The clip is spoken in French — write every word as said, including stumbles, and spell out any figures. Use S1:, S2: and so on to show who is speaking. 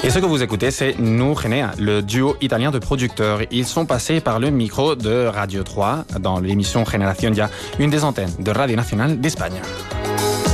S1: Et ce que vous écoutez, c'est Nu Genea, le duo italien de producteurs. Ils sont passés par le micro de Radio trois dans l'émission Génération Dia, une des antennes de Radio Nationale d'Espagne.